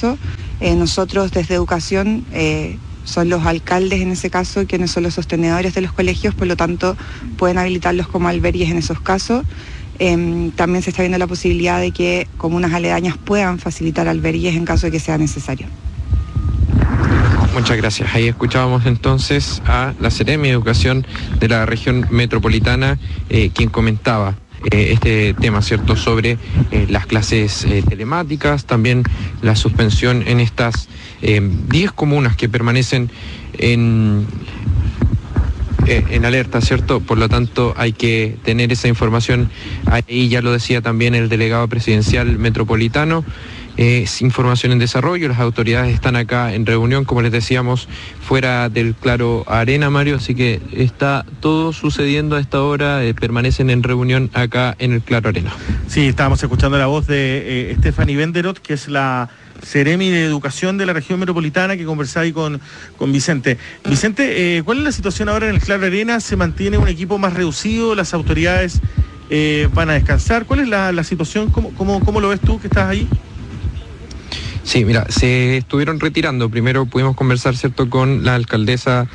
caso. Nosotros desde educación son los alcaldes en ese caso quienes son los sostenedores de los colegios, por lo tanto pueden habilitarlos como albergues en esos casos. También se está viendo la posibilidad de que comunas aledañas puedan facilitar albergues en caso de que sea necesario. Muchas gracias. Ahí escuchábamos entonces a la Seremi de Educación de la región metropolitana, quien comentaba este tema, ¿cierto?, sobre las clases telemáticas, también la suspensión en estas 10 comunas que permanecen en alerta, ¿cierto? Por lo tanto, hay que tener esa información. Ahí ya lo decía también el delegado presidencial metropolitano. Es información en desarrollo, las autoridades están acá en reunión, como les decíamos, fuera del Claro Arena, Mario, así que está todo sucediendo a esta hora, permanecen en reunión acá en el Claro Arena. Sí, estábamos escuchando la voz de Stephanie Benderot, que es la Seremi de Educación de la región metropolitana, que conversaba ahí con Vicente. Vicente, ¿cuál es la situación ahora en el Claro Arena? ¿Se mantiene un equipo más reducido? ¿Las autoridades van a descansar? ¿Cuál es la situación? ¿Cómo lo ves tú que estás ahí? Sí, mira, se estuvieron retirando. Primero pudimos conversar, ¿cierto?, con la alcaldesa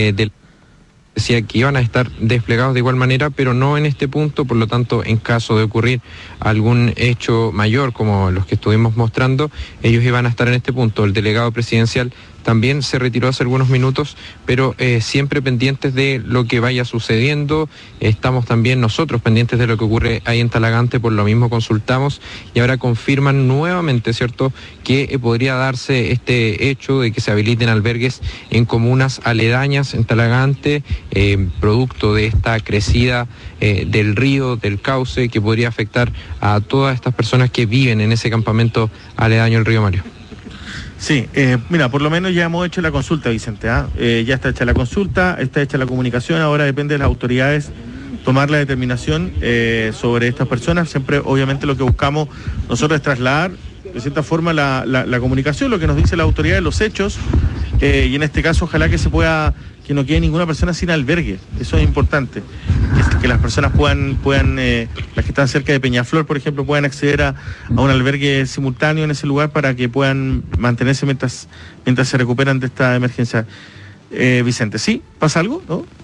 decía que iban a estar desplegados de igual manera, pero no en este punto, por lo tanto, en caso de ocurrir algún hecho mayor como los que estuvimos mostrando, ellos iban a estar en este punto. El delegado presidencial también se retiró hace algunos minutos, pero siempre pendientes de lo que vaya sucediendo. Estamos también nosotros pendientes de lo que ocurre ahí en Talagante, por lo mismo consultamos y ahora confirman nuevamente, ¿cierto?, que podría darse este hecho de que se habiliten albergues en comunas aledañas en Talagante, producto de esta crecida del río, del cauce, que podría afectar a todas estas personas que viven en ese campamento aledaño al río Mario. Sí, mira, por lo menos ya hemos hecho la consulta, Vicente, ya está hecha la consulta, está hecha la comunicación, ahora depende de las autoridades tomar la determinación sobre estas personas. Siempre, obviamente, lo que buscamos nosotros es trasladar, de cierta forma, la comunicación, lo que nos dice la autoridad, los hechos, y en este caso, ojalá que no quede ninguna persona sin albergue. Eso es importante, que las personas puedan las que están cerca de Peñaflor, por ejemplo, puedan acceder a un albergue simultáneo en ese lugar para que puedan mantenerse mientras se recuperan de esta emergencia. Vicente, ¿sí? ¿Pasa algo?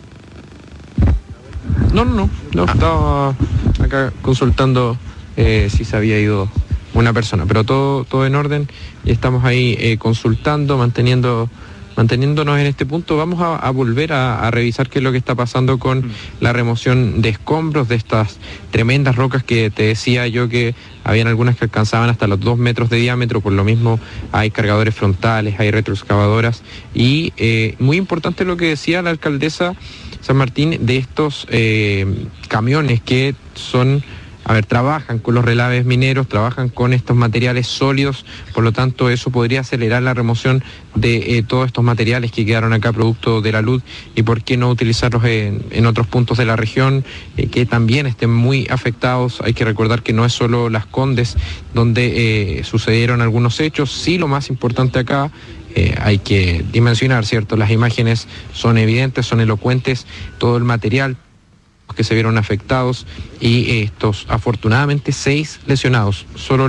No, estaba acá consultando si se había ido una persona, pero todo en orden y estamos ahí consultando, manteniéndonos en este punto. Vamos a volver a revisar qué es lo que está pasando con la remoción de escombros de estas tremendas rocas que te decía yo que habían algunas que alcanzaban hasta los 2 metros de diámetro. Por lo mismo hay cargadores frontales, hay retroexcavadoras y muy importante lo que decía la alcaldesa San Martín de estos camiones que trabajan con los relaves mineros, trabajan con estos materiales sólidos, por lo tanto eso podría acelerar la remoción de todos estos materiales que quedaron acá producto de la luz y por qué no utilizarlos en otros puntos de la región que también estén muy afectados. Hay que recordar que no es solo Las Condes donde sucedieron algunos hechos, sí, lo más importante acá, hay que dimensionar, ¿cierto? Las imágenes son evidentes, son elocuentes, todo el material que se vieron afectados y estos afortunadamente 6 lesionados, solo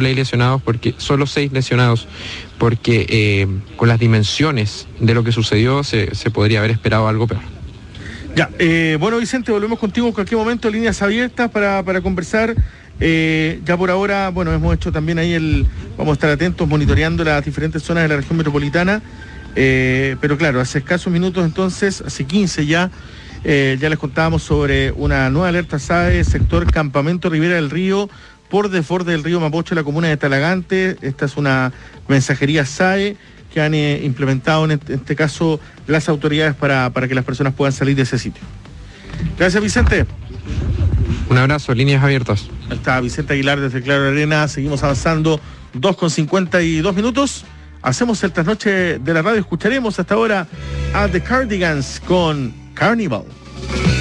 6 lesionados porque con las dimensiones de lo que sucedió se podría haber esperado algo peor. Ya, bueno, Vicente, volvemos contigo en cualquier momento, líneas abiertas para conversar. Ya por ahora, bueno, hemos hecho también ahí vamos a estar atentos monitoreando las diferentes zonas de la región metropolitana, pero claro, hace escasos minutos entonces, hace 15 ya les contábamos sobre una nueva alerta SAE, sector Campamento Ribera del Río, por desborde del río Mapocho, la comuna de Talagante. Esta es una mensajería SAE que han implementado en este caso las autoridades para que las personas puedan salir de ese sitio. Gracias, Vicente. Un abrazo, líneas abiertas. Ahí está Vicente Aguilar desde Claro Arena. Seguimos avanzando, 2:52. Hacemos el trasnoche de la radio. Escucharemos hasta ahora a The Cardigans con Carnival.